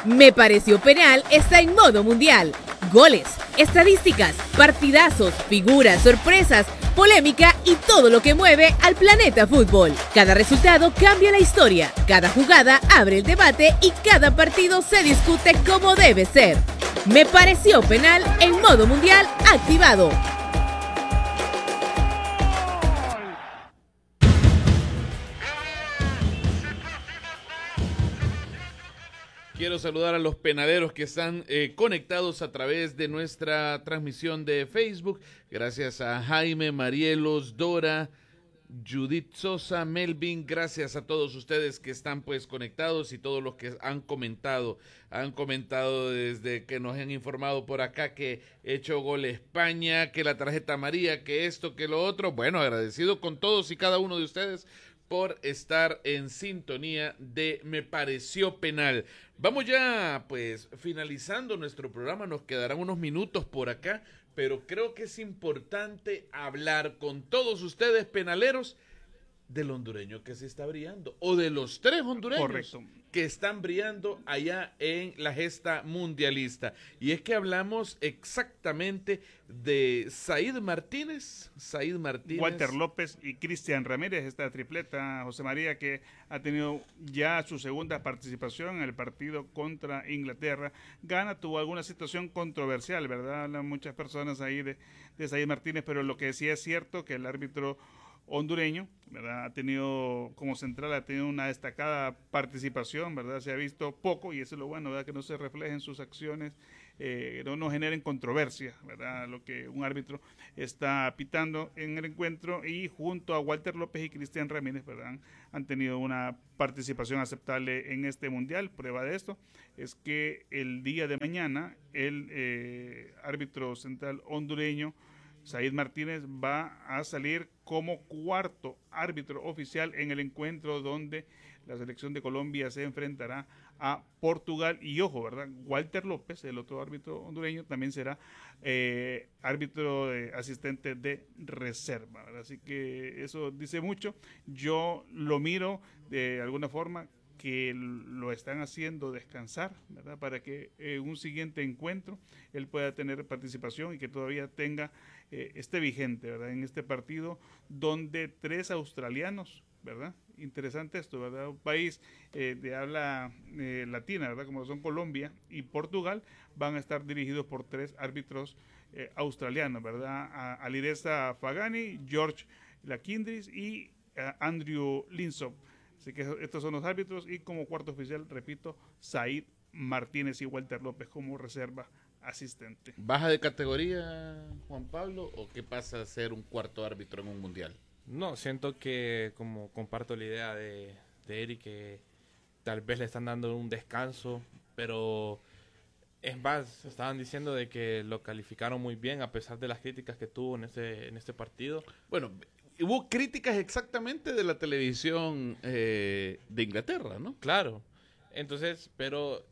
Me pareció penal está en modo mundial. Goles, estadísticas, partidazos, figuras, sorpresas, polémica y todo lo que mueve al planeta fútbol. Cada resultado cambia la historia, cada jugada abre el debate y cada partido se discute como debe ser. Me pareció penal en modo mundial activado. Quiero saludar a los penaleros que están conectados a través de nuestra transmisión de Facebook. Gracias a Jaime, Marielos, Dora, Judith Sosa, Melvin. Gracias a todos ustedes que están pues conectados y todos los que han comentado. Han comentado desde que nos han informado por acá que hecho gol España, que la tarjeta amarilla, que esto, que lo otro. Bueno, agradecido con todos y cada uno de ustedes por estar en sintonía de Me Pareció Penal. Vamos ya pues finalizando nuestro programa, nos quedarán unos minutos por acá, pero creo que es importante hablar con todos ustedes penaleros del hondureño que se está brillando, o de los tres hondureños. Correcto. Que están brillando allá en la gesta mundialista. Y es que hablamos exactamente de Said Martínez, Walter López y Cristian Ramírez, esta tripleta, José María, que ha tenido ya su segunda participación en el partido contra Inglaterra. Ghana tuvo alguna situación controversial, ¿verdad? Hablan muchas personas ahí de Said Martínez, pero lo que sí es cierto que el árbitro hondureño, ¿verdad? Ha tenido como central, ha tenido una destacada participación, ¿verdad? Se ha visto poco y eso es lo bueno, ¿verdad? Que no se reflejen sus acciones, no generen controversia, ¿verdad? Lo que un árbitro está pitando en el encuentro, y junto a Walter López y Cristian Ramírez, ¿verdad? Han tenido una participación aceptable en este mundial. Prueba de esto es que el día de mañana el árbitro central hondureño Said Martínez va a salir como cuarto árbitro oficial en el encuentro donde la selección de Colombia se enfrentará a Portugal. Y ojo, ¿verdad? Walter López, el otro árbitro hondureño, también será árbitro asistente de reserva, ¿verdad? Así que eso dice mucho. Yo lo miro de alguna forma que lo están haciendo descansar, ¿verdad? Para que en un siguiente encuentro él pueda tener participación y que todavía tenga esté vigente, ¿verdad? En este partido donde 3 australianos, ¿verdad? Interesante esto, ¿verdad? Un país de habla latina, ¿verdad? Como son Colombia y Portugal, van a estar dirigidos por 3 árbitros australianos, ¿verdad? Alireza Fagani, George Lakindris y Andrew Linsop. Así que estos son los árbitros, y como cuarto oficial, repito, Said Martínez y Walter López como reserva asistente. ¿Baja de categoría, Juan Pablo, o qué pasa a ser un cuarto árbitro en un mundial? No, siento que, como comparto la idea de Eric, que tal vez le están dando un descanso, pero es más, estaban diciendo de que lo calificaron muy bien a pesar de las críticas que tuvo en este partido. Bueno, hubo críticas exactamente de la televisión de Inglaterra, ¿no? Claro, entonces, pero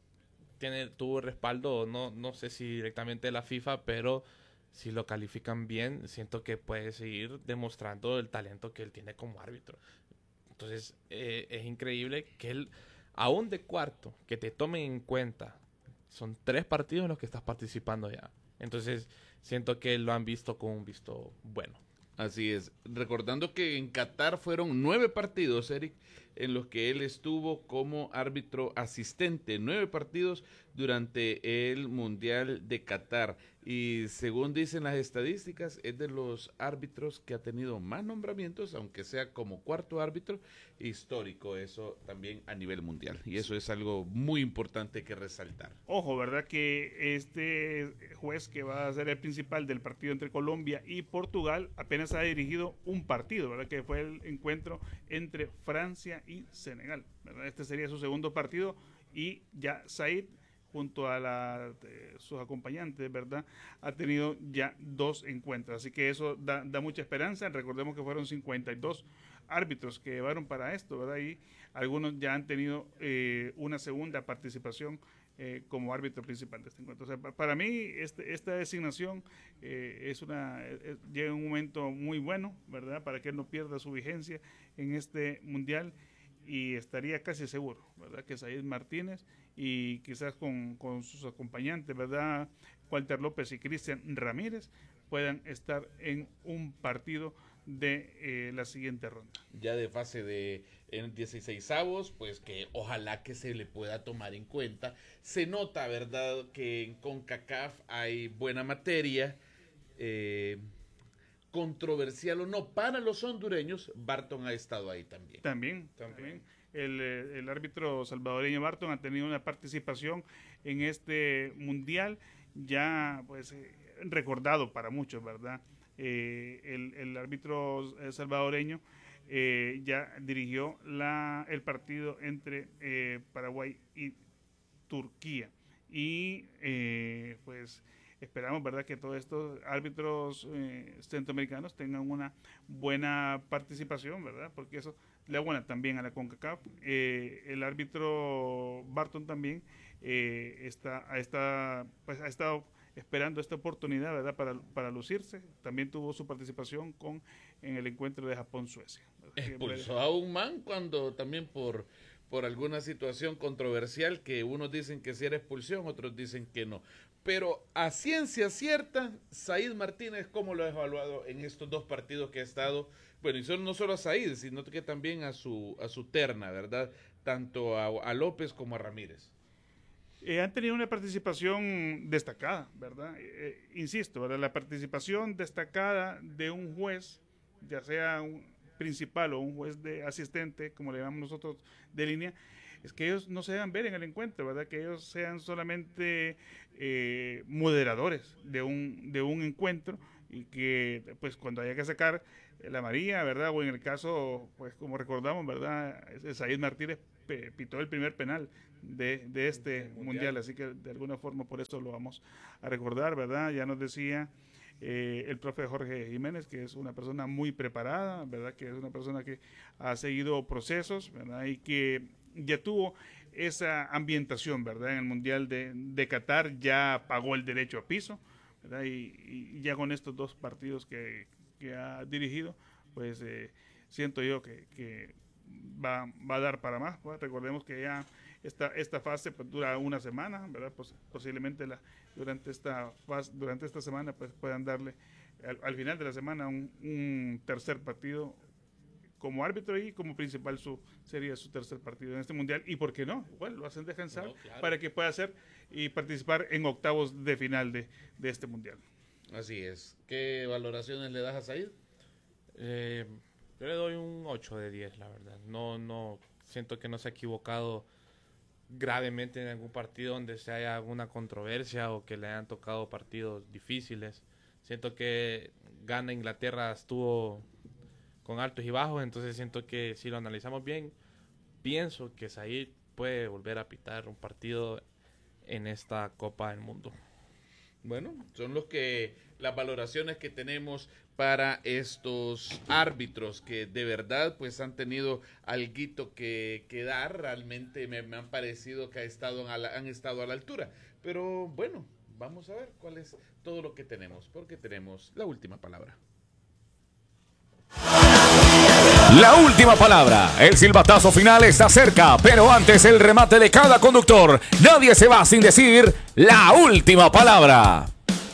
tuvo respaldo, no sé si directamente de la FIFA, pero si lo califican bien, siento que puede seguir demostrando el talento que él tiene como árbitro. Entonces, es increíble que él, aún de cuarto, que te tomen en cuenta, son 3 partidos en los que estás participando ya. Entonces, siento que lo han visto con un visto bueno. Así es. Recordando que en Qatar fueron 9 partidos, Eric, en los que él estuvo como árbitro asistente. 9 partidos durante el Mundial de Qatar. Y según dicen las estadísticas, es de los árbitros que ha tenido más nombramientos, aunque sea como cuarto árbitro histórico, eso también a nivel mundial. Y eso es algo muy importante que resaltar. Ojo, ¿verdad? Que este juez que va a ser el principal del partido entre Colombia y Portugal apenas ha dirigido un partido, ¿verdad? Que fue el encuentro entre Francia y Senegal, ¿verdad? Este sería su segundo partido, y ya Said, junto a sus acompañantes, ¿verdad? Ha tenido ya 2 encuentros, así que eso da mucha esperanza. Recordemos que fueron 52 árbitros que llevaron para esto, ¿verdad? Y algunos ya han tenido una segunda participación como árbitro principal de este encuentro. O sea, para mí esta designación llega en un momento muy bueno, ¿verdad? Para que él no pierda su vigencia en este mundial. y estaría casi seguro, ¿verdad?, que Said Martínez y quizás con sus acompañantes, ¿verdad?, Walter López y Cristian Ramírez, puedan estar en un partido de la siguiente ronda. Ya de fase de en 16avos, pues que ojalá que se le pueda tomar en cuenta. Se nota, ¿verdad?, que en CONCACAF hay buena materia, controversial o no, para los hondureños, Barton ha estado ahí también. También. El árbitro salvadoreño Barton ha tenido una participación en este mundial, ya pues recordado para muchos, ¿verdad? El árbitro salvadoreño ya dirigió el partido entre Paraguay y Turquía, y pues esperamos, ¿verdad?, que todos estos árbitros centroamericanos tengan una buena participación, ¿verdad?, porque eso le abona también a la CONCACAF. El árbitro Barton también ha estado esperando esta oportunidad, ¿verdad?, para lucirse. También tuvo su participación en el encuentro de Japón-Suecia. Expulsó a un man cuando también por alguna situación controversial, que unos dicen que sí era expulsión, otros dicen que no. Pero a ciencia cierta, Said Martínez, ¿cómo lo ha evaluado en estos dos partidos que ha estado? Bueno, y no solo a Said, sino que también a su terna, ¿verdad? Tanto a López como a Ramírez. Han tenido una participación destacada, ¿verdad? Insisto, ¿verdad?, la participación destacada de un juez, ya sea un principal o un juez de asistente, como le llamamos nosotros, de línea, es que ellos no se dejan ver en el encuentro, ¿verdad?, que ellos sean solamente moderadores de un encuentro, y que pues cuando haya que sacar la amarilla, ¿verdad?, o en el caso, pues como recordamos, ¿verdad?, Said Martínez pitó el primer penal de este mundial, así que de alguna forma por eso lo vamos a recordar, ¿verdad? Ya nos decía el profe Jorge Jiménez, que es una persona muy preparada, ¿verdad?, que es una persona que ha seguido procesos, ¿verdad?, y que ya tuvo esa ambientación, ¿verdad?, en el Mundial de Qatar, ya pagó el derecho a piso, ¿verdad?, y ya con estos dos partidos que ha dirigido, pues siento yo que va a dar para más, ¿verdad? Recordemos que ya esta fase pues, dura una semana, ¿verdad? Pues, posiblemente durante esta semana pues, puedan darle al final de la semana un tercer partido como árbitro, y como principal sería su tercer partido en este mundial. ¿Y por qué no? Bueno, lo hacen descansar, no, claro, para que pueda hacer y participar en octavos de final de este mundial. Así es. ¿Qué valoraciones le das a Said? Yo le doy un 8 de 10, la verdad. No siento que no se ha equivocado gravemente en algún partido donde se haya alguna controversia o que le hayan tocado partidos difíciles. Siento que gana Inglaterra estuvo con altos y bajos, entonces siento que si lo analizamos bien, pienso que Said puede volver a pitar un partido en esta Copa del Mundo. Bueno, son las valoraciones que tenemos para estos árbitros que de verdad pues han tenido alguito que dar. Realmente me han parecido que han estado a la altura. Pero bueno, vamos a ver cuál es todo lo que tenemos, porque tenemos la última palabra. La última palabra. El silbatazo final está cerca, pero antes el remate de cada conductor. Nadie se va sin decir la última palabra.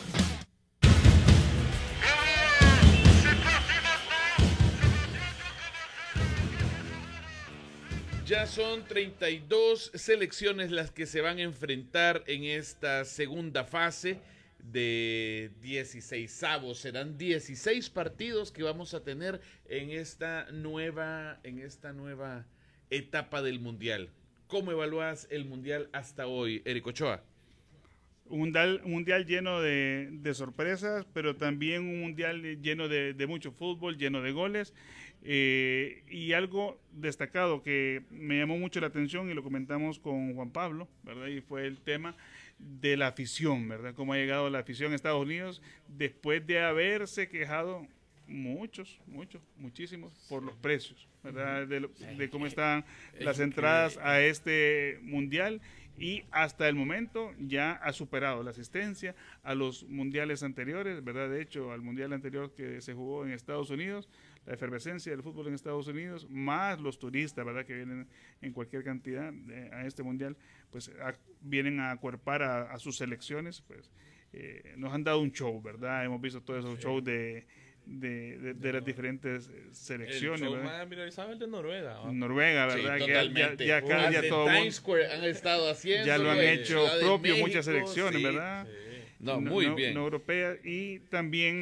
Ya son 32 selecciones las que se van a enfrentar en esta segunda fase de 16avos. Serán 16 partidos que vamos a tener en esta nueva etapa del Mundial. ¿Cómo evalúas el Mundial hasta hoy, Eric Ochoa? Un mundial lleno de sorpresas, pero también un mundial lleno de mucho fútbol, lleno de goles. Y algo destacado que me llamó mucho la atención y lo comentamos con Juan Pablo, ¿verdad? Y fue el tema de la afición, ¿verdad? Cómo ha llegado la afición a Estados Unidos después de haberse quejado muchísimos por los precios, ¿verdad? De cómo están las entradas a este mundial, y hasta el momento ya ha superado la asistencia a los mundiales anteriores, ¿verdad? De hecho, al mundial anterior que se jugó en Estados Unidos, la efervescencia del fútbol en Estados Unidos, más los turistas, ¿verdad?, que vienen en cualquier cantidad a este mundial, pues vienen a acuerpar a sus selecciones, pues nos han dado un show, ¿verdad? Hemos visto todos esos shows de las diferentes selecciones. El show ¿verdad? más viralizado es el de Noruega. ¿no? Noruega, Sí, ¿verdad? totalmente. Ya cada día En todo Times Square han estado haciendo. ya lo han hecho Ciudad de propio México, muchas selecciones, sí. ¿verdad? Sí. No, muy bien. No europeas, y también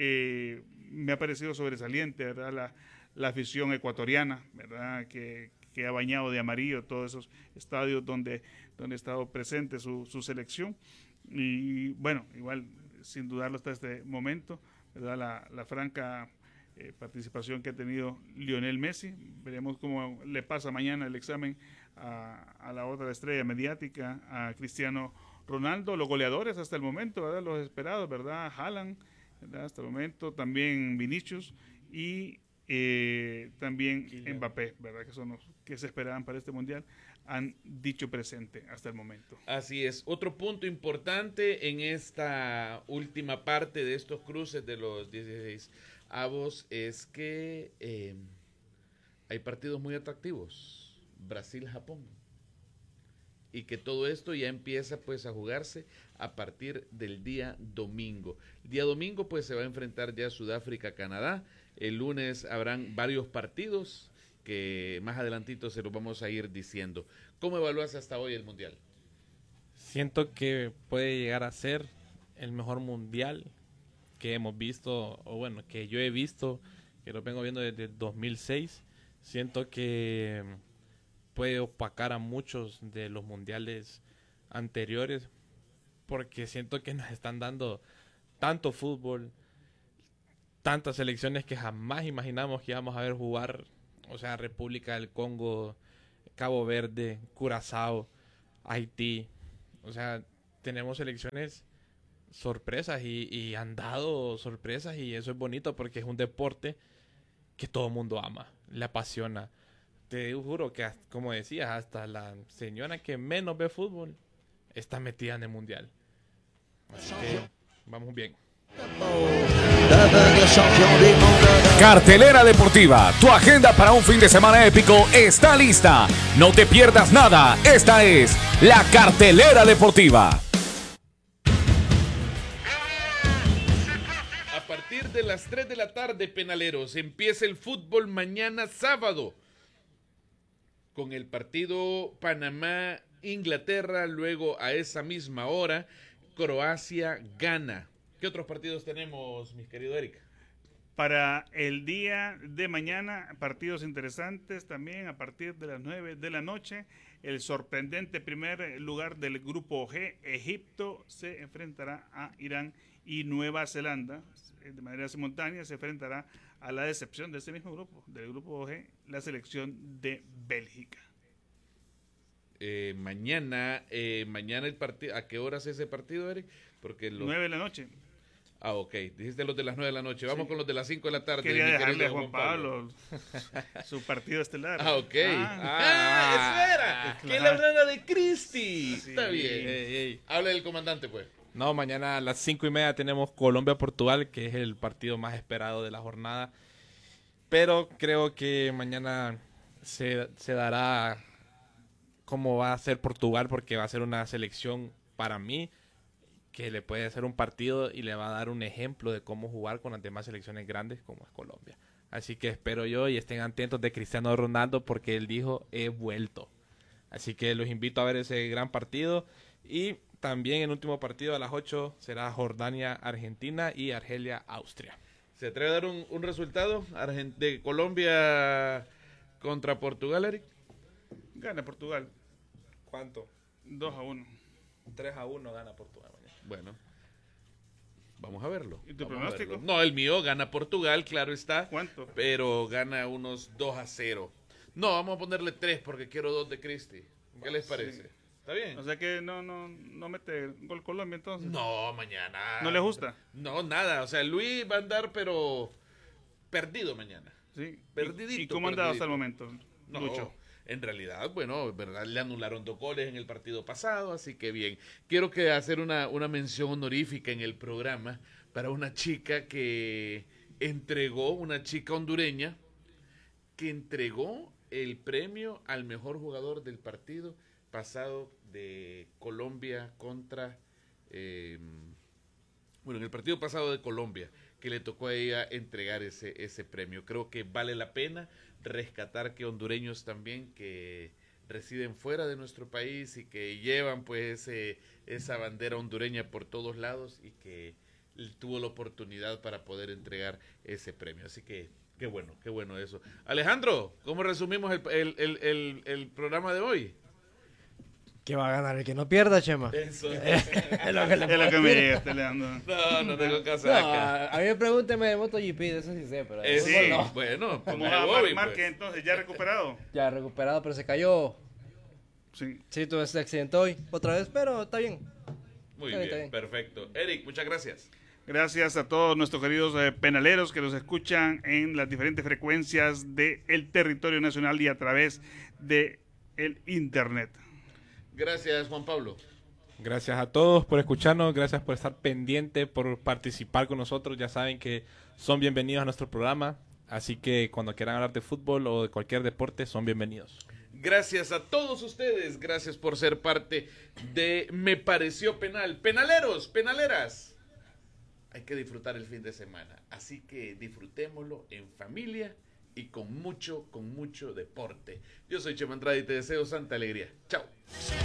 me ha parecido sobresaliente, ¿verdad? La afición ecuatoriana, ¿verdad? Que ha bañado de amarillo todos esos estadios donde ha estado presente su selección. Y bueno, igual, sin dudarlo hasta este momento, ¿verdad? La franca participación que ha tenido Lionel Messi. Veremos cómo le pasa mañana el examen a la otra estrella mediática, a Cristiano Ronaldo. Los goleadores hasta el momento, ¿verdad? Los esperados, ¿verdad? Haaland, ¿verdad? Hasta el momento, también Vinicius y también Mbappé, ¿verdad? Que son los que se esperaban para este mundial, han dicho presente hasta el momento. Así es. Otro punto importante en esta última parte de estos cruces de los 16 avos es que hay partidos muy atractivos. Brasil-Japón. Y que todo esto ya empieza pues a jugarse a partir del día domingo. El día domingo pues se va a enfrentar ya Sudáfrica-Canadá. El lunes habrán varios partidos que más adelantito se los vamos a ir diciendo. ¿Cómo evalúas hasta hoy el Mundial? Siento que puede llegar a ser el mejor mundial que hemos visto, o bueno, que yo he visto, que lo vengo viendo desde el 2006. Siento que puede opacar a muchos de los mundiales anteriores, porque siento que nos están dando tanto fútbol, tantas selecciones que jamás imaginamos que íbamos a ver jugar. O sea, República del Congo, Cabo Verde, Curazao, Haití. O sea, tenemos selecciones sorpresas y han dado sorpresas, y eso es bonito porque es un deporte que todo el mundo ama, le apasiona. Te juro que, como decías, hasta la señora que menos ve fútbol está metida en el mundial. Así que vamos bien. Cartelera Deportiva, tu agenda para un fin de semana épico está lista. No te pierdas nada, esta es la Cartelera Deportiva. A partir de las 3 de la tarde, penaleros, empieza el fútbol mañana sábado con el partido Panamá-Inglaterra, luego a esa misma hora Croacia-Ghana. ¿Qué otros partidos tenemos, mi querido Eric? Para el día de mañana, partidos interesantes también a partir de las 9 de la noche. El sorprendente primer lugar del grupo G, Egipto, se enfrentará a Irán, y Nueva Zelanda, de manera simultánea, se enfrentará a la decepción de ese mismo grupo, del grupo G, la selección de Bélgica. Mañana el partido, ¿a qué horas es ese partido, Eric? Porque 9 de la noche. Ah, ok. Dijiste los de las 9 de la noche. Vamos con los de las 5 de la tarde. Quería mi dejarle querido a Juan Pablo su partido estelar. Ah, ok. Espera. claro. Que la hablada de Cristi. Sí. Está bien. Ey. Habla del comandante, pues. No, mañana a las 5:30 tenemos Colombia-Portugal, que es el partido más esperado de la jornada. Pero creo que mañana se dará cómo va a ser Portugal, porque va a ser una selección, para mí, que le puede hacer un partido y le va a dar un ejemplo de cómo jugar con las demás selecciones grandes como es Colombia. Así que espero yo, y estén atentos de Cristiano Ronaldo, porque él dijo, he vuelto. Así que los invito a ver ese gran partido. Y también el último partido a las 8 será Jordania-Argentina y Argelia-Austria. ¿Se atreve a dar un resultado de Colombia contra Portugal, Eric? Gana Portugal. ¿Cuánto? 2-1. 3-1 gana Portugal. Bueno, vamos a verlo. ¿Y tu Vamos a pronóstico? verlo. No, el mío gana Portugal, claro está. ¿Cuánto? Pero gana unos 2-0. No, vamos a ponerle 3 porque quiero 2 de Cristi. ¿Qué les parece? Sí. ¿Está bien? O sea que no mete gol Colombia entonces. No, mañana. ¿No le gusta? No, nada. O sea, Luis va a andar, pero perdido mañana. Sí. Perdidito. ¿Y cómo han dado hasta el momento, No, Lucho? en realidad, bueno, verdad, le anularon 2 goles en el partido pasado, así que bien. Quiero hacer una mención honorífica en el programa para una chica que entregó una chica hondureña que entregó el premio al mejor jugador del partido pasado de Colombia contra... en el partido pasado de Colombia, que le tocó a ella entregar ese premio. Creo que vale la pena rescatar que hondureños también que residen fuera de nuestro país y que llevan pues esa bandera hondureña por todos lados y que tuvo la oportunidad para poder entregar ese premio. Así que qué bueno eso. Alejandro, ¿cómo resumimos el programa de hoy? Que va a ganar el que no pierda, Chema. Eso. Es lo que me llega, Leandro. No tengo casaca. A mí pregúnteme de MotoGP, de eso sí sé, pero de Sí, fútbol no. bueno, Como pues, a Bobby, Márquez, pues. entonces, ya recuperado. Ya recuperado, pero se cayó. Sí. Sí, tuve ese accidente hoy, otra vez, pero está bien. Muy Está bien, está bien, bien. perfecto. Eric, muchas gracias. Gracias a todos nuestros queridos penaleros que nos escuchan en las diferentes frecuencias del territorio nacional y a través de el internet. Gracias, Juan Pablo. Gracias a todos por escucharnos, gracias por estar pendiente, por participar con nosotros. Ya saben que son bienvenidos a nuestro programa, así que cuando quieran hablar de fútbol o de cualquier deporte, son bienvenidos. Gracias a todos ustedes, gracias por ser parte de Me Pareció Penal. Penaleros, penaleras, hay que disfrutar el fin de semana, así que disfrutémoslo en familia y con mucho deporte. Yo soy Chema Andrade y te deseo santa alegría. Chao.